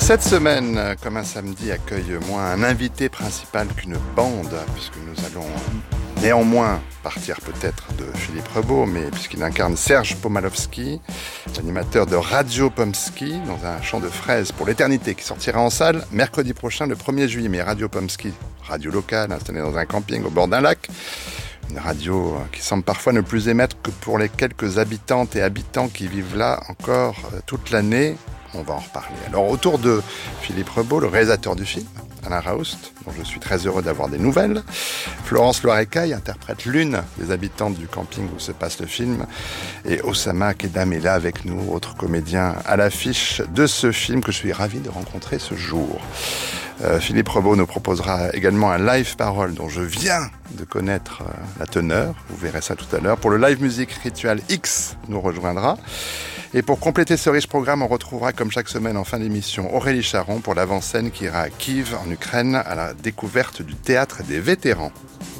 Cette semaine, comme un samedi, accueille moins un invité principal qu'une bande, puisque nous allons néanmoins partir peut-être de Philippe Rebaud, mais puisqu'il incarne Serge Pomalowski, l'animateur de Radio Pomsky, dans un chant de fraises pour l'éternité, qui sortira en salle mercredi prochain, le 1er juillet. Mais Radio Pomsky, radio locale, installée dans un camping au bord d'un lac, une radio qui semble parfois ne plus émettre que pour les quelques habitantes et habitants qui vivent là encore toute l'année. On va en reparler. Alors, autour de Philippe Rebaud, le réalisateur du film, Alain Raoust, dont je suis très heureux d'avoir des nouvelles. Florence Loirecaille interprète l'une des habitantes du camping où se passe le film. Et Oussama Kedam est là avec nous, autre comédien à l'affiche de ce film que je suis ravi de rencontrer ce jour. Philippe Rebaud nous proposera également un live parole dont je viens de connaître la teneur. Vous verrez ça tout à l'heure. Pour le live musique Ritual X nous rejoindra. Et pour compléter ce riche programme, on retrouvera comme chaque semaine en fin d'émission Aurélie Charon pour l'avant-scène qui ira à Kiev en Ukraine à la découverte du théâtre des vétérans.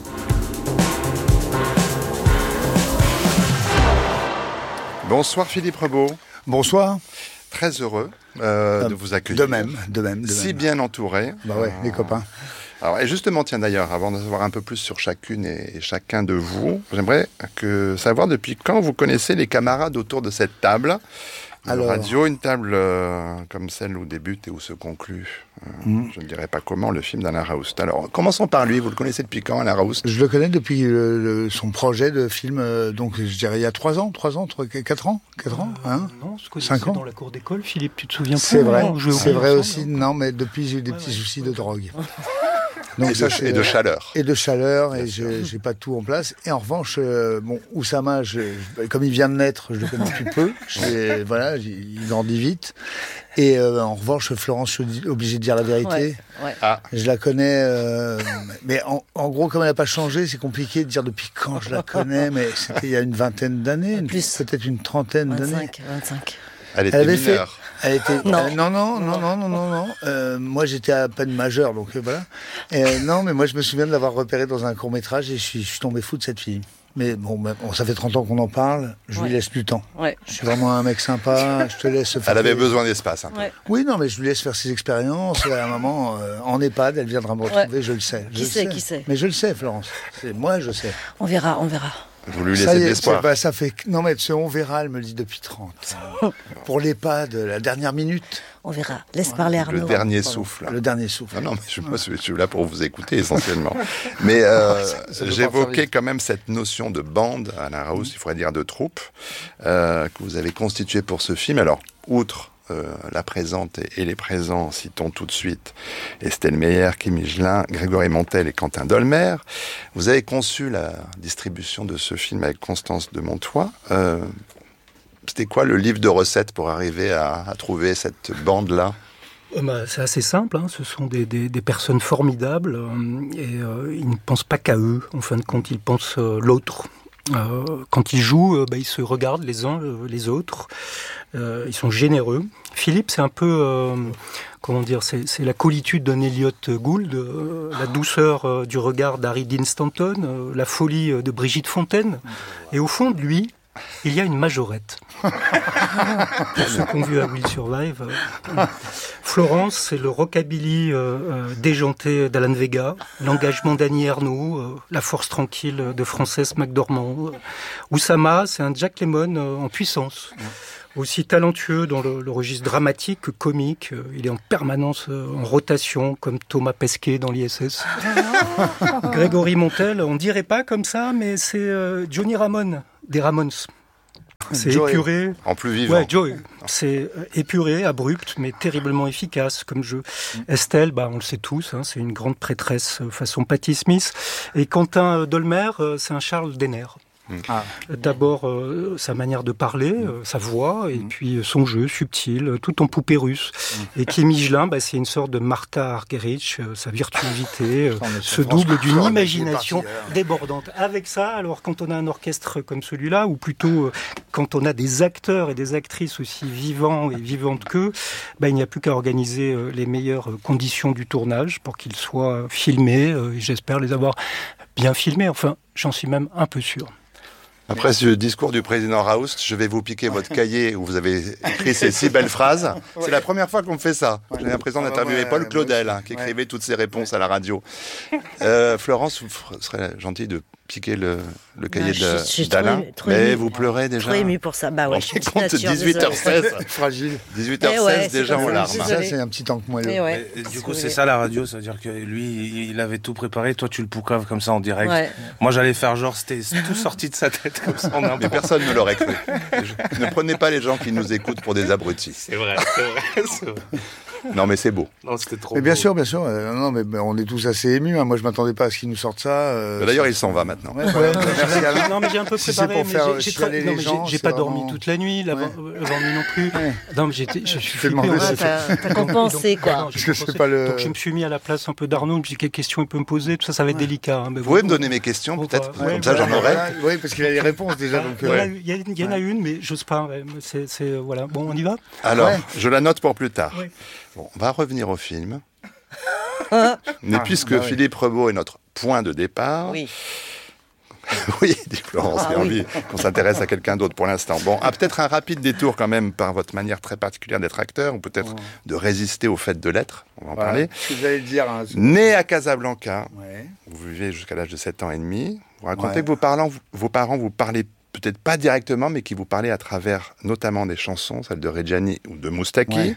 Bonsoir Philippe Rebaud. Bonsoir. Très heureux de vous accueillir. De même. Si bien entouré. Bah ouais, les copains. Alors, et justement, tiens d'ailleurs, avant de savoir un peu plus sur chacune et chacun de vous, j'aimerais savoir depuis quand vous connaissez les camarades autour de cette table. Alors, radio, une table comme celle où débute et où se conclut, je ne dirais pas comment, le film d'Alain Raoust. Alors, commençons par lui. Vous le connaissez depuis quand, Alain Raoust ? Je le connais depuis son projet de film, donc je dirais il y a 4 ans, 4 ans, hein ? Non, ce que 5 ans. Dans la cour d'école, Philippe, tu te souviens pas ? C'est vrai, c'est vrai aussi. Non, mais depuis j'ai eu des petits soucis de drogue. Donc, et de chaleur. Et de chaleur, et j'ai pas tout en place. Et en revanche, Oussama, comme il vient de naître, je le connais depuis peu. Il grandit vite. Et en revanche, Florence, je suis obligé de dire la vérité. Ouais. Ah. Je la connais, mais en gros, comme elle n'a pas changé, c'est compliqué de dire depuis quand je la connais, mais c'était il y a une vingtaine d'années, peut-être une trentaine d'années. 25. Elle était mineure. Non. Moi, j'étais à peine majeur, donc voilà. Non, mais moi, je me souviens de l'avoir repérée dans un court-métrage et je suis tombé fou de cette fille. Mais bon, ça fait 30 ans qu'on en parle, je lui laisse du temps. Ouais. Je suis vraiment un mec sympa, je te laisse faire... Elle avait besoin d'espace, un peu. Ouais. Oui, non, mais je lui laisse faire ses expériences. À un moment, en EHPAD, elle viendra me retrouver, je le sais. Qui sait Mais je le sais, Florence. Moi, je sais. On verra. Vous lui laissez de l'espoir. Ça fait... Non, mais on verra, elle me le dit depuis 30 ans. Pour l'EHPAD, la dernière minute. On verra. Laisse parler Arnaud. Le dernier souffle. Le dernier souffle. Non, mais je suis là pour vous écouter essentiellement. Mais j'évoquais quand même cette notion de bande, Alain Raoust, il faudrait dire de troupe, que vous avez constituée pour ce film. Alors, outre la présente et les présents, citons tout de suite Estelle Meyer, Kim Higelin, Grégory Montel et Quentin Dolmer. Vous avez conçu la distribution de ce film avec Constance de Montois. C'était quoi le livre de recettes pour arriver à trouver cette bande-là ? C'est assez simple, ce sont des personnes formidables et ils ne pensent pas qu'à eux. En fin de compte, ils pensent l'autre. Quand ils jouent, ils se regardent les uns les autres. Ils sont généreux. Philippe, c'est un peu, c'est la coolitude d'un Elliot Gould, la douceur du regard d'Harry Dean Stanton, la folie de Brigitte Fontaine. Et au fond de lui, il y a une majorette. Pour ceux qui ont vu à Will Survive. Florence, c'est le rockabilly déjanté d'Alan Vega, l'engagement d'Annie Ernaux, la force tranquille de Frances McDormand. Oussama, c'est un Jack Lemmon en puissance. Aussi talentueux dans le registre dramatique que comique. Il est en permanence en rotation, comme Thomas Pesquet dans l'ISS. Grégory Montel, on dirait pas comme ça, mais c'est Johnny Ramone, des Ramones. C'est Joey. Épuré. En plus vivant. Ouais, Joey. C'est épuré, abrupt, mais terriblement efficace comme jeu. Estelle, on le sait tous, c'est une grande prêtresse façon Patti Smith. Et Quentin Dolmer, c'est un Charles Denner. D'abord sa manière de parler, sa voix, et puis son jeu subtil, tout en poupée russe. Et Kim Higelin, c'est une sorte de Martha Argerich, sa virtuosité se double d'une imagination débordante. Avec ça, alors quand on a un orchestre comme celui-là, ou plutôt quand on a des acteurs et des actrices aussi vivants et vivantes qu'eux, il n'y a plus qu'à organiser les meilleures conditions du tournage pour qu'ils soient filmés, et j'espère les avoir bien filmés, enfin j'en suis même un peu sûr. Après ce discours du président Raoust, je vais vous piquer votre cahier où vous avez écrit ces 6 belles phrases. C'est la première fois qu'on me fait ça. J'ai l'impression d'interviewer Paul Claudel, qui écrivait toutes ses réponses à la radio. Florence, vous serez gentille de piquer le cahier d'Alain. Mais vous pleurez déjà. Trop ému pour ça. Bah ouais, on compte 18h16. Fragile. 18h16 déjà en larmes. Ça, c'est un petit temps que moi. Du coup, c'est ça la radio, c'est-à-dire que lui, il avait tout préparé, toi tu le poucaves comme ça en direct. Ouais. Moi, j'allais faire genre, c'était tout sorti de sa tête comme ça. Mais personne ne l'aurait cru. Ne prenez pas les gens qui nous écoutent pour des abrutis. C'est vrai. Non, mais c'est beau. Non, c'était trop mais beau. bien sûr. Non, mais on est tous assez émus. Hein. Moi, je m'attendais pas à ce qu'ils nous sortent ça. D'ailleurs, il s'en va maintenant. Non, mais j'ai un peu préparé. J'ai pas dormi toute la nuit, l'avant nuit non plus. Ouais. Non, mais je suis flippé. T'as compensé, quoi. Donc, je me suis mis à la place un peu d'Arnaud. Je me suis dit, quelles questions il peut me poser. Tout ça, ça va être délicat. Vous pouvez me donner mes questions, peut-être. Comme ça, j'en aurai. Oui, parce qu'il a les réponses déjà. Il y en a une, mais j'ose pas. Voilà. Bon, on y va. Alors, je la note pour plus tard. Bon, on va revenir au film. Mais puisque Philippe Rebaud est notre point de départ. Oui. Oui, dit Florence, j'ai envie qu'on s'intéresse à quelqu'un d'autre pour l'instant. Bon, peut-être un rapide détour quand même par votre manière très particulière d'être acteur, ou peut-être de résister au fait de l'être. On va en parler. Ce que j'allais dire. Né à Casablanca, vous vivez jusqu'à l'âge de 7 ans et demi. Vous racontez que vos parents vous parlaient peut-être pas directement, mais qui vous parlaient à travers notamment des chansons, celles de Reggiani ou de Moustaki.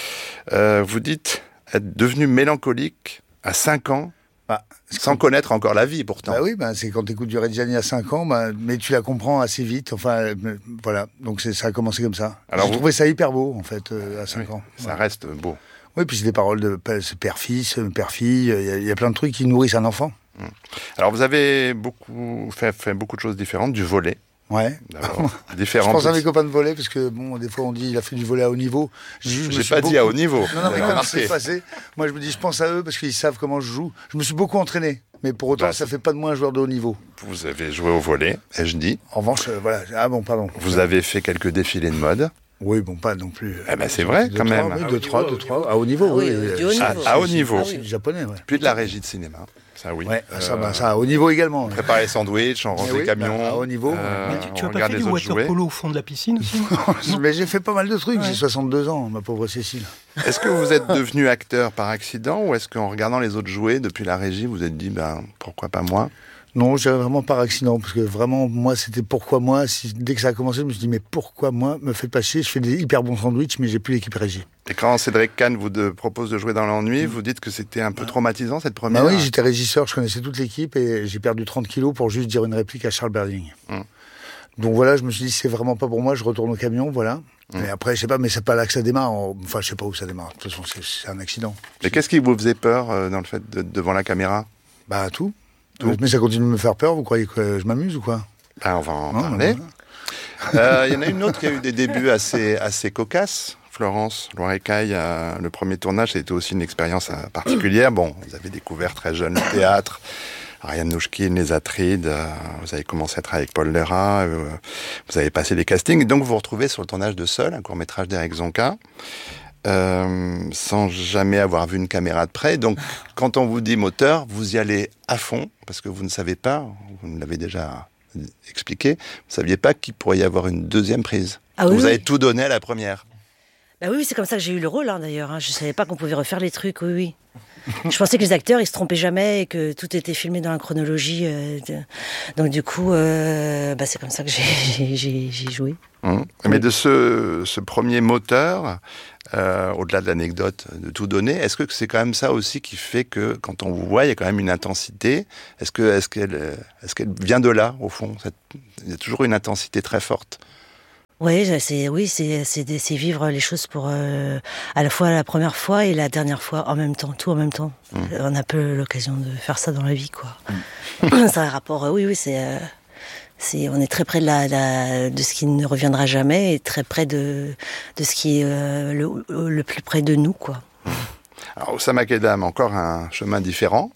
Vous dites être devenu mélancolique à 5 ans, sans connaître encore la vie pourtant. Oui, c'est quand tu écoutes du Reggiani à 5 ans, mais tu la comprends assez vite. Enfin, voilà, donc ça a commencé comme ça. Alors, j'ai trouvé ça hyper beau, en fait, à 5 ans. Ça reste beau. Oui, puis c'est des paroles de père-fils, père-fille, il y a plein de trucs qui nourrissent un enfant. Alors, vous avez fait beaucoup de choses différentes, du volley. Ouais. Je pense à mes copains de volley, parce que des fois on dit il a fait du volley à haut niveau. J'ai pas dit à haut niveau. Non, mais quand c'est passé, moi je me dis je pense à eux parce qu'ils savent comment je joue. Je me suis beaucoup entraîné, mais pour autant ça fait pas de moi un joueur de haut niveau. Vous avez joué au volley, ai-je dit. En revanche, voilà. Ah bon, pardon. Vous avez fait quelques défilés de mode. Oui, bon, pas non plus. C'est vrai, quand même. 2-3, à haut niveau, oui. À haut niveau. C'est du japonais, ouais. Plus de la régie de cinéma. Ça, oui. Ouais, ça, à haut niveau également. Préparer les sandwichs, on range les camions. À haut niveau. Tu as pas fait du water-polo au fond de la piscine aussi? Mais j'ai fait pas mal de trucs. J'ai 62 ans, ma pauvre Cécile. Est-ce que vous êtes devenu acteur par accident, ou est-ce qu'en regardant les autres jouer depuis la régie, vous vous êtes dit, pourquoi pas moi? Non, j'avais vraiment par accident, parce que vraiment, moi, c'était pourquoi moi. Dès que ça a commencé, je me suis dit, mais pourquoi moi? Me faites pas chier, je fais des hyper bons sandwichs, mais j'ai plus l'équipe régie. Et quand Cédric Kahn vous propose de jouer dans l'ennui, vous dites que c'était un peu traumatisant, cette première? Oui, j'étais régisseur, je connaissais toute l'équipe, et j'ai perdu 30 kilos pour juste dire une réplique à Charles Berling. Donc voilà, je me suis dit, c'est vraiment pas pour moi, je retourne au camion, voilà. Et après, je sais pas, mais c'est pas là que ça démarre. Enfin, je sais pas où ça démarre. De toute façon, c'est un accident. Mais qu'est-ce qui vous faisait peur dans le fait devant la caméra? Tout. Mais ça continue de me faire peur, vous croyez que je m'amuse ou quoi? On va en parler. Il y en a une autre qui a eu des débuts assez cocasses. Florence Loirecaille, le premier tournage, c'était aussi une expérience particulière. Bon, vous avez découvert très jeune le théâtre, Ariane Nouchkine, les Atrides, vous avez commencé à travailler avec Paul Léra, vous avez passé des castings, et donc vous vous retrouvez sur le tournage de Seul, un court-métrage d'Éric Zonka. Sans jamais avoir vu une caméra de près. Donc, quand on vous dit moteur, vous y allez à fond, parce que vous ne savez pas, vous nous l'avez déjà expliqué, vous ne saviez pas qu'il pourrait y avoir une deuxième prise. Vous avez tout donné à la première. Oui, c'est comme ça que j'ai eu le rôle, d'ailleurs. Je ne savais pas qu'on pouvait refaire les trucs, oui. Je pensais que les acteurs, ils se trompaient jamais et que tout était filmé dans la chronologie. Donc du coup, c'est comme ça que j'ai joué. Mais de ce premier moteur, au-delà de l'anecdote de tout donner, est-ce que c'est quand même ça aussi qui fait que quand on vous voit, il y a quand même une intensité? Est-ce qu'elle vient de là, au fond? Il y a toujours une intensité très forte. Oui, c'est vivre les choses pour à la fois la première fois et la dernière fois en même temps, tout en même temps. On a peu l'occasion de faire ça dans la vie, quoi. C'est un rapport, on est très près de ce qui ne reviendra jamais et très près de ce qui est le plus près de nous, quoi. Alors, Oussama Kedam, encore un chemin différent.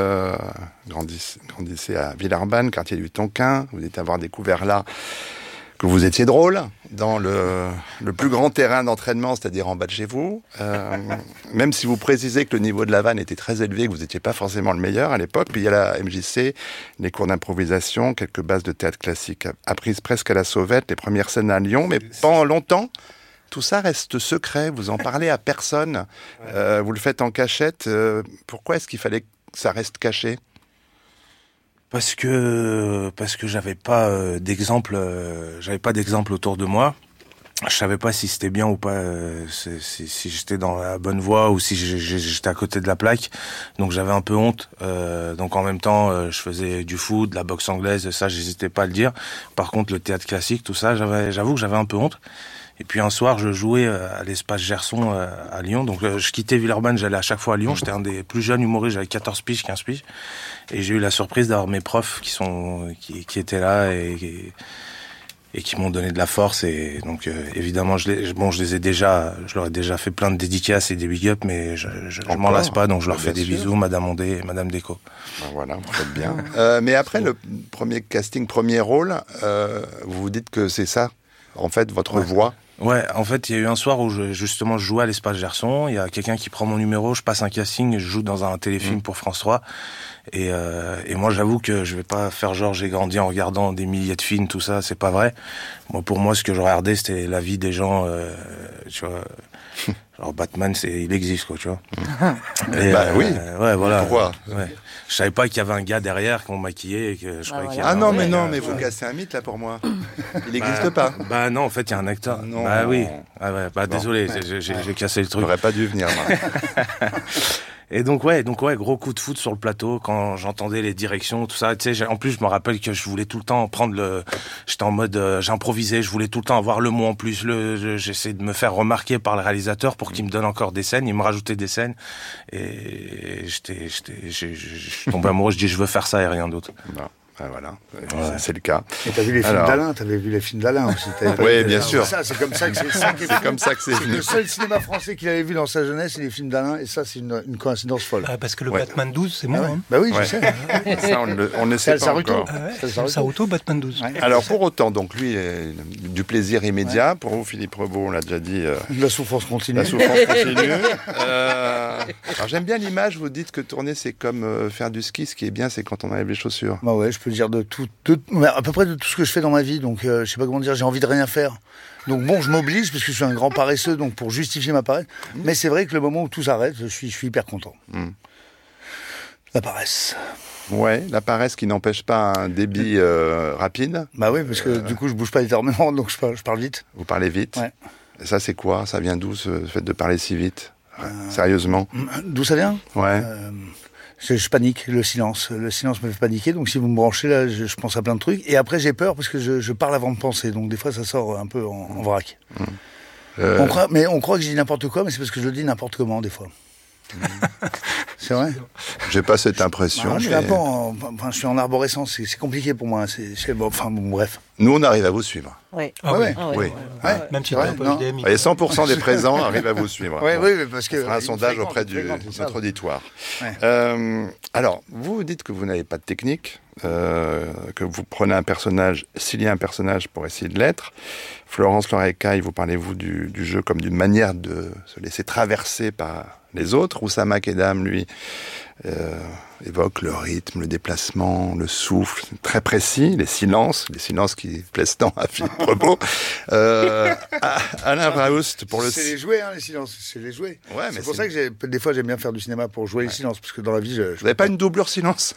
Grandissez à Villeurbanne, quartier du Tonkin. Vous devez avoir découvert là que vous étiez drôle dans le plus grand terrain d'entraînement, c'est-à-dire en bas de chez vous. Même si vous précisez que le niveau de la vanne était très élevé, que vous n'étiez pas forcément le meilleur à l'époque. Puis il y a la MJC, les cours d'improvisation, quelques bases de théâtre classique apprises presque à la sauvette, les premières scènes à Lyon. Mais pendant longtemps, tout ça reste secret. Vous en parlez à personne. Vous le faites en cachette. Pourquoi est-ce qu'il fallait que ça reste caché ? Parce que j'avais pas d'exemple autour de moi. Je savais pas si c'était bien ou pas, si j'étais dans la bonne voie ou si j'étais à côté de la plaque. Donc j'avais un peu honte. Donc en même temps, je faisais du foot, de la boxe anglaise, ça j'hésitais pas à le dire. Par contre, le théâtre classique, tout ça, j'avoue que j'avais un peu honte. Et puis un soir, je jouais à l'espace Gerson à Lyon. Donc je quittais Villeurbanne, j'allais à chaque fois à Lyon. J'étais un des plus jeunes humoristes, j'avais 14 piges, 15 piges. Et j'ai eu la surprise d'avoir mes profs qui étaient là et qui m'ont donné de la force. Et donc évidemment, je leur ai déjà fait plein de dédicaces et des big up, mais je m'en lasse pas. Donc je leur fais des bisous, Madame Ondé et Madame Déco. Ben voilà, vous faites bien. Mais après le premier casting, premier rôle, vous vous dites que c'est ça, en fait, votre voix. Ouais, en fait, il y a eu un soir où je jouais à l'espace Gerson. Il y a quelqu'un qui prend mon numéro, je passe un casting, je joue dans un téléfilm pour France 3. Et moi, j'avoue que je vais pas faire genre j'ai grandi en regardant des milliers de films, tout ça, c'est pas vrai. Moi, pour moi, ce que je regardais, c'était la vie des gens, tu vois. Genre Batman, il existe, quoi, tu vois. Et oui. Ouais, voilà. Pourquoi? Ouais. Je savais pas qu'il y avait un gars derrière qui m'ont maquillé et que je croyais qu'il y avait mais vous cassez un mythe là pour moi. Il n'existe pas. Bah non, en fait, il y a un acteur. Non. Bah oui. Ah ouais, bah bon. Désolé, j'ai cassé le truc. J'aurais pas dû venir, moi. Et donc ouais, gros coup de foot sur le plateau quand j'entendais les directions, tout ça. Tu sais, en plus je me rappelle que je voulais tout le temps j'étais en mode, j'improvisais, je voulais tout le temps avoir le mot en plus. J'essayais de me faire remarquer par le réalisateur pour qu'il me donne encore des scènes. Il me rajoutait des scènes et je tombais amoureux. Je dis je veux faire ça et rien d'autre. Non. Ah, voilà, c'est le cas. Et t'as vu les films d'Alain, aussi. Oui, bien sûr. C'est comme ça que c'est venu. Le seul cinéma français qu'il avait vu dans sa jeunesse, c'est les films d'Alain, et ça, c'est une coïncidence folle. Ah, parce que le Batman 12, c'est moi. Bah oui, je sais. Ça, on ne sait pas encore. Saruto, Batman 12. Alors, pour autant, donc lui, du plaisir immédiat. Pour vous, Philippe Rebaud, on l'a déjà dit. La souffrance continue. Alors, j'aime bien l'image, vous dites que tourner, c'est comme faire du ski. Ce qui est bien, c'est quand on enlève les chaussures. Bah ouais, je peux dire à peu près de tout ce que je fais dans ma vie, donc je sais pas comment dire, j'ai envie de rien faire. Donc bon, je m'oblige parce que je suis un grand paresseux, donc pour justifier ma paresse. Mais c'est vrai que le moment où tout s'arrête, je suis hyper content. La paresse. Ouais, la paresse qui n'empêche pas un débit rapide. Bah oui, parce que du coup je bouge pas énormément, donc je parle vite. Vous parlez vite. Ouais. Et ça c'est quoi? Ça vient d'où ce fait de parler si vite? Sérieusement? D'où ça vient? Ouais. Je panique, le silence me fait paniquer, donc si vous me branchez là, je pense à plein de trucs, et après j'ai peur parce que je parle avant de penser, donc des fois ça sort un peu en vrac. On croit que je dis n'importe quoi, mais c'est parce que je le dis n'importe comment des fois. C'est vrai? J'ai pas cette impression. Je suis en arborescence, c'est compliqué pour moi. Bref. Nous, on arrive à vous suivre. Oui. Oui. Même si tu n'as pas HDMI. Et 100% des présents arrivent à vous suivre. Oui, parce que... On fera un sondage auprès de notre auditoire. Ouais. Alors, vous dites que vous n'avez pas de technique, que vous prenez un personnage, s'il y a un personnage, pour essayer de l'être. Florence Lorecaille, vous parlez-vous du jeu comme d'une manière de se laisser traverser par les autres. Oussama Kedam, lui, évoque le rythme, le déplacement, le souffle, très précis, les silences qui plaisent tant à Philippe Rebaud. Alain Raoust, pour le... C'est les jouets, les silences, c'est les jouets. Ouais, c'est pour ça que des fois j'aime bien faire du cinéma pour jouer les silences, parce que dans la vie, Vous n'avez pas une doublure silence?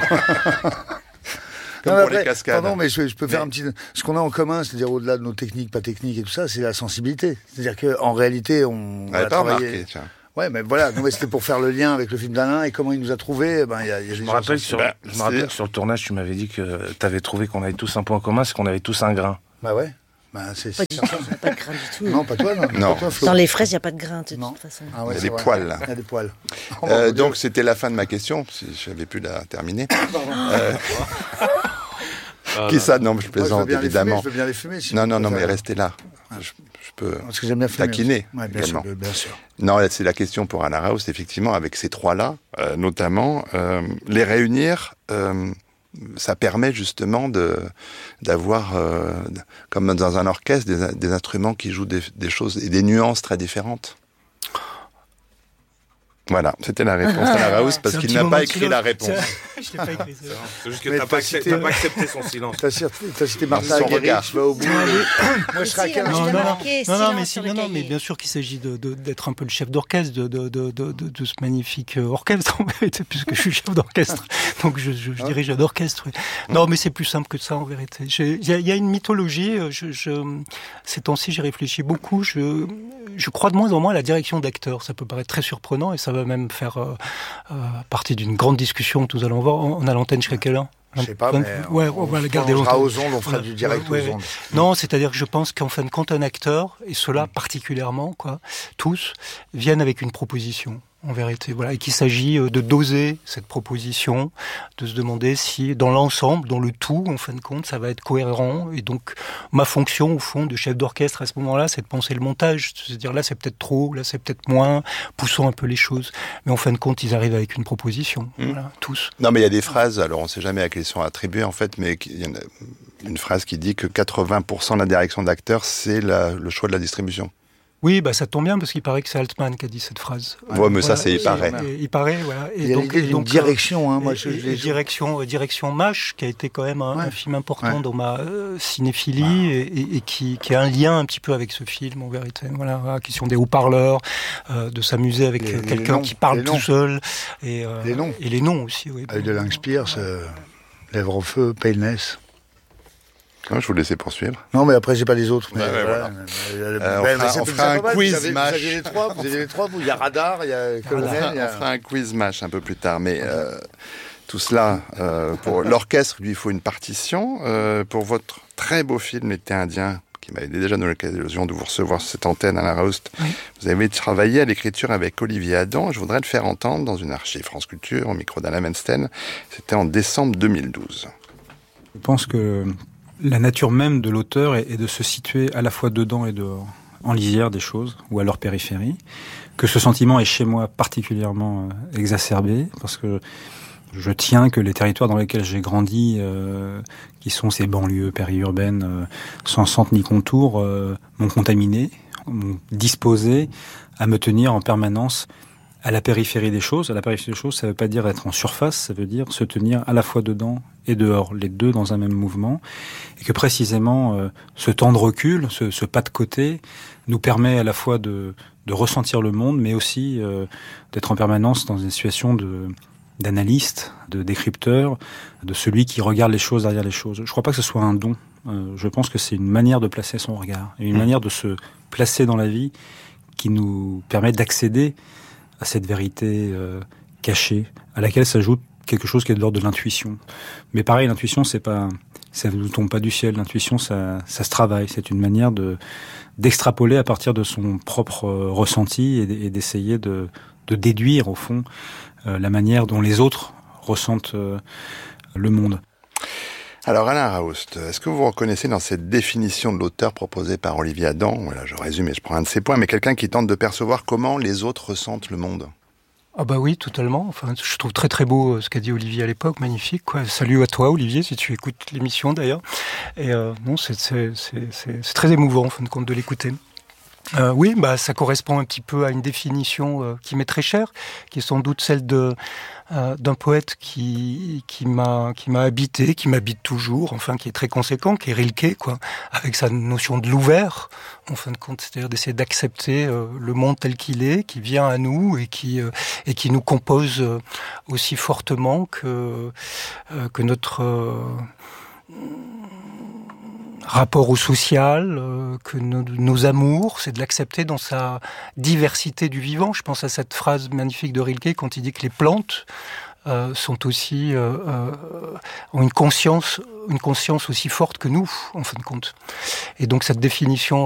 Comme non, pour les cascades. Pardon, mais je peux faire un petit... Ce qu'on a en commun, c'est-à-dire au-delà de nos techniques, pas techniques et tout ça, c'est la sensibilité. C'est-à-dire qu'en réalité, on va travailler... remarqué, tiens. Ouais, mais voilà, c'était pour faire le lien avec le film d'Alain et comment il nous a trouvés. Je me rappelle que sur le tournage, tu m'avais dit que tu avais trouvé qu'on avait tous un point commun, c'est qu'on avait tous un grain. Bah ouais. C'est pas de grain du tout. Non, pas toi, non. Non. Pas toi, Flo. Dans les fraises, il n'y a pas de grain, de toute façon. Ah ouais, il y a des poils. Il y a des poils. Donc, c'était la fin de ma question, si j'avais pu la terminer. Qui ça? Non, je plaisante, évidemment. Je veux bien les fumer. Non, mais restez là. Je peux taquiner également. Bien sûr. Non, c'est la question pour Alain Raoust, effectivement, avec ces trois-là, notamment, les réunir, ça permet justement d'avoir, comme dans un orchestre, des instruments qui jouent des choses et des nuances très différentes. Voilà, c'était la réponse à la Raoust, parce qu'il n'a pas écrit la réponse. Je l'ai pas écrit. C'est juste que t'as pas accepté son silence. T'as cité Martin Aguirre, tu vas au bout. Moi, je serais à Non, mais bien sûr qu'il s'agit d'être un peu le chef d'orchestre de ce magnifique orchestre, en vérité, puisque je suis chef d'orchestre. Donc, je dirige un orchestre. Oui. Non, mais c'est plus simple que ça, en vérité. Il y a une mythologie. Ces temps-ci, j'y réfléchis beaucoup. Je crois de moins en moins à la direction d'acteurs. Ça peut paraître très surprenant et ça va même faire partie d'une grande discussion que nous allons voir. On a l'antenne jusqu'à quelle heure ? Je sais pas, mais on va la garder longtemps. aux ondes, on fera du direct aux ondes. Non, c'est-à-dire que je pense qu'en fin de compte, un acteur, et ceux-là particulièrement, tous, viennent avec une proposition. En vérité, voilà, et qu'il s'agit de doser cette proposition, de se demander si, dans l'ensemble, dans le tout, en fin de compte, ça va être cohérent. Et donc, ma fonction, au fond, de chef d'orchestre à ce moment-là, c'est de penser le montage, c'est-à-dire là, c'est peut-être trop, là, c'est peut-être moins, poussons un peu les choses. Mais en fin de compte, ils arrivent avec une proposition, voilà, tous. Non, mais il y a des phrases, alors on ne sait jamais à qui elles sont attribuées, en fait, mais il y en a une phrase qui dit que 80% de la direction d'acteur, c'est le choix de la distribution. Oui, ça tombe bien parce qu'il paraît que c'est Altman qui a dit cette phrase. Ouais, mais ça, c'est il paraît. Il paraît, voilà. Et donc, direction, moi, direction MASH, qui a été quand même un film important dans ma cinéphilie et qui a un lien un petit peu avec ce film, en vérité. Voilà, la question des haut-parleurs, de s'amuser avec quelqu'un qui parle tout seul. Et les noms aussi, oui. Avec de l'inspire, Lèvres au feu, Payless. Non, je vous laissais poursuivre. Non, mais après, j'ai pas les autres. Mais voilà. On fera un quiz MASH. Vous avez les trois, il y a Radar, il y a Colonel. On fera un quiz MASH un peu plus tard, mais tout cela, pour l'orchestre, lui, il faut une partition. Pour votre très beau film, L'été indien, qui m'avait déjà donné l'occasion de vous recevoir sur cette antenne à la Raoust, vous avez travaillé à l'écriture avec Olivier Adam. Je voudrais le faire entendre dans une archive France Culture, au micro d'Alain Mensten. C'était en décembre 2012. Je pense que la nature même de l'auteur est de se situer à la fois dedans et dehors, en lisière des choses, ou à leur périphérie, que ce sentiment est chez moi particulièrement exacerbé, parce que je tiens que les territoires dans lesquels j'ai grandi, qui sont ces banlieues périurbaines, sans centre ni contour, m'ont contaminé, m'ont disposé à me tenir en permanence à la périphérie des choses. À la périphérie des choses, ça ne veut pas dire être en surface, ça veut dire se tenir à la fois dedans et dehors, les deux dans un même mouvement. Et que précisément, ce temps de recul, ce pas de côté, nous permet à la fois de ressentir le monde, mais aussi d'être en permanence dans une situation d'analyste, de décrypteur, de celui qui regarde les choses derrière les choses. Je ne crois pas que ce soit un don. Je pense que c'est une manière de placer son regard, et une manière de se placer dans la vie qui nous permet d'accéder à cette vérité cachée, à laquelle s'ajoute quelque chose qui est de l'ordre de l'intuition. Mais pareil, l'intuition, ça ne nous tombe pas du ciel. L'intuition, ça se travaille. C'est une manière d'extrapoler à partir de son propre ressenti et d'essayer de déduire, au fond, la manière dont les autres ressentent le monde. Alors Alain Raoust, est-ce que vous reconnaissez dans cette définition de l'auteur proposée par Olivier Adam, voilà, je résume et je prends un de ses points, mais quelqu'un qui tente de percevoir comment les autres ressentent le monde? Ah bah oui, totalement. Enfin, je trouve très très beau ce qu'a dit Olivier à l'époque, magnifique, quoi. Salut à toi Olivier, si tu écoutes l'émission d'ailleurs. Et non, c'est très émouvant en fin de compte de l'écouter. Oui, ça correspond un petit peu à une définition qui m'est très chère, qui est sans doute celle d'un poète qui m'a habité, qui m'habite toujours, enfin qui est très conséquent, qui est Rilke, quoi, avec sa notion de l'ouvert, en fin de compte, c'est-à-dire d'essayer d'accepter le monde tel qu'il est, qui vient à nous et qui nous compose aussi fortement que notre rapport au social, que nos amours, c'est de l'accepter dans sa diversité du vivant. Je pense à cette phrase magnifique de Rilke quand il dit que les plantes sont aussi ont une conscience aussi forte que nous, en fin de compte. Et donc cette définition